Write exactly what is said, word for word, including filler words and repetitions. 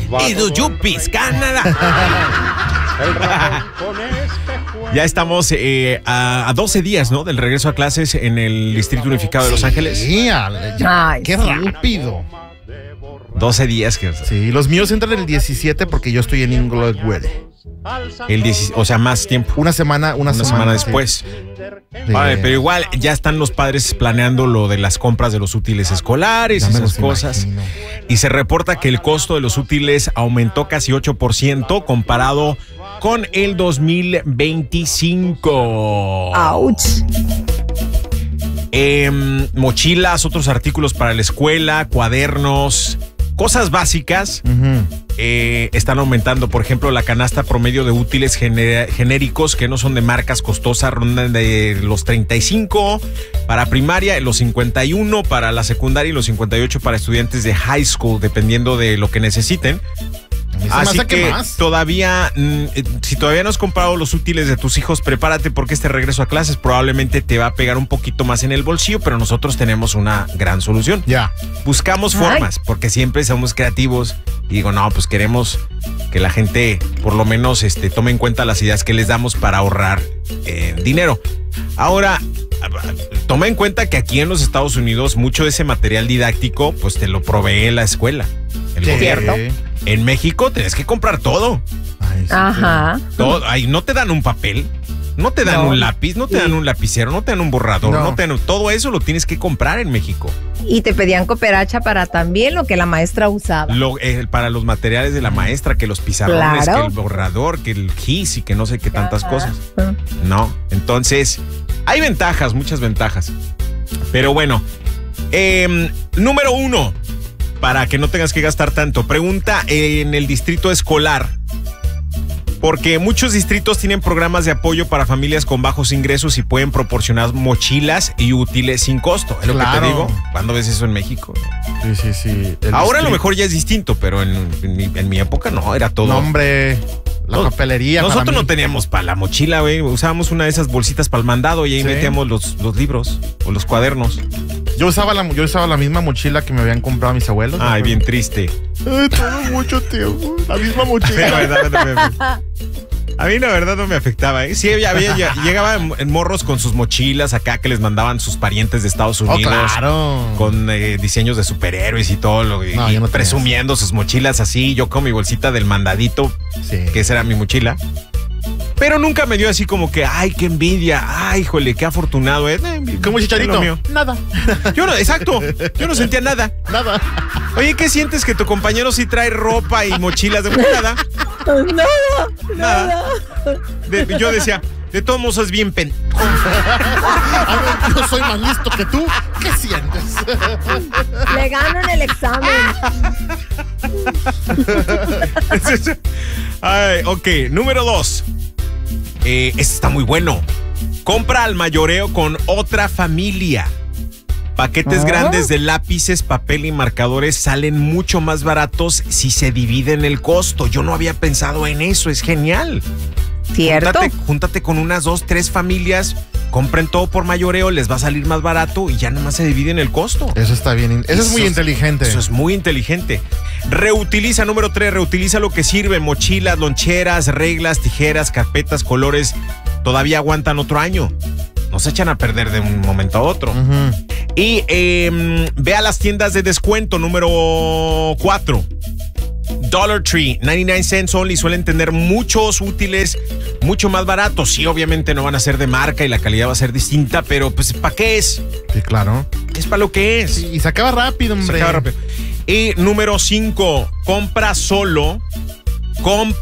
Y los Yuppies, Canadá. Ya estamos eh, a, a doce días, ¿no? Del regreso a clases en el Distrito Unificado de Los Ángeles. Sí, ya, Ay, qué sí. rápido. doce días. Que... Sí, los míos entran el diecisiete porque yo estoy en Inglewood. El diez, o sea, más tiempo. Una semana, una, una semana, semana después. Sí. Vale, pero igual ya están los padres planeando lo de las compras de los útiles escolares y esas cosas. Imagino. Y se reporta que el costo de los útiles aumentó casi ocho por ciento comparado con el dos mil veinticinco. ¡Auch! Eh, mochilas, otros artículos para la escuela, cuadernos, cosas básicas. Uh-huh. Eh, están aumentando. Por ejemplo, la canasta promedio de útiles gener- genéricos que no son de marcas costosas rondan de los treinta y cinco para primaria, los cincuenta y uno para la secundaria y los cincuenta y ocho para estudiantes de high school, dependiendo de lo que necesiten. Así que más. todavía, mm, si todavía no has comprado los útiles de tus hijos, prepárate porque este regreso a clases probablemente te va a pegar un poquito más en el bolsillo, pero nosotros tenemos una gran solución. Ya. Buscamos Ay. formas, porque siempre somos creativos y digo, no, pues queremos que la gente por lo menos este, tome en cuenta las ideas que les damos para ahorrar eh, dinero. Ahora, toma en cuenta que aquí en los Estados Unidos mucho de ese material didáctico pues te lo provee la escuela, el ¿Qué? gobierno. En México tienes que comprar todo. Ay, sí, Ajá. Todo. Ay, no te dan un papel, no te dan no. un lápiz, no te sí. dan un lapicero, no te dan un borrador, no. No te dan, todo eso lo tienes que comprar en México. Y te pedían cooperacha para también lo que la maestra usaba. Lo, eh, para los materiales de la maestra, que los pizarrones, claro. que el borrador, que el gis y que no sé qué tantas Ajá. cosas. No, entonces hay ventajas, muchas ventajas. Pero bueno, eh, número uno. Para que no tengas que gastar tanto. Pregunta en el distrito escolar. Porque muchos distritos tienen programas de apoyo para familias con bajos ingresos y pueden proporcionar mochilas y útiles sin costo. Es claro. lo que te digo. ¿Cuándo ves eso en México? Sí, sí, sí. El Ahora distrito. a lo mejor ya es distinto, pero en, en, mi, en mi época no, era todo. No, hombre. La no, papelería. Nosotros no teníamos para la mochila, güey. Usábamos una de esas bolsitas para el mandado y ahí ¿Sí? metíamos los, los libros o los cuadernos. Yo usaba, la, yo usaba la misma mochila que me habían comprado mis abuelos. Ay, bien triste. Ay, todo mucho tiempo. La misma mochila. La verdad, no me, a mí la verdad no me afectaba, ¿eh? Sí, había, había, llegaba en, en morros con sus mochilas acá que les mandaban sus parientes de Estados Unidos. Oh, claro. Con eh, diseños de superhéroes y todo. Lo, no, y no presumiendo sus mochilas así. Yo con mi bolsita del mandadito, sí. que esa era mi mochila. Pero nunca me dio así como que, ay, qué envidia, ay, híjole, qué afortunado es. Eh, ¿Cómo Chicharito? Nada. Yo no, exacto, yo no sentía nada. Nada. Oye, ¿qué sientes que tu compañero sí trae ropa y mochilas de nada? Nada, nada. De, yo decía, de todos modos es bien pen. A ver, yo soy más listo que tú. ¿Qué sientes? Le gano en el examen. Ay, ok, número dos. Eh, este está muy bueno. Compra al mayoreo con otra familia. Paquetes ¿Ah? grandes de lápices, papel y marcadores salen mucho más baratos si se dividen el costo. Yo no había pensado en eso, es genial. ¿Cierto? Júntate, júntate con unas dos, tres familias, compren todo por mayoreo, les va a salir más barato y ya nomás se dividen el costo. Eso está bien, eso, eso es muy inteligente. Eso es muy inteligente. Reutiliza, número tres, reutiliza lo que sirve, mochilas, loncheras, reglas, tijeras, carpetas, colores, todavía aguantan otro año. No se echan a perder de un momento a otro. Uh-huh. Y eh, ve a las tiendas de descuento, número cuatro. Dollar Tree, noventa y nueve cents only, suelen tener muchos útiles mucho más baratos. Sí, obviamente no van a ser de marca y la calidad va a ser distinta, pero pues ¿para qué es? Sí, claro. Es para lo que es. Sí, y se acaba rápido, hombre. Se acaba rápido. Y número cinco, compra solo, compra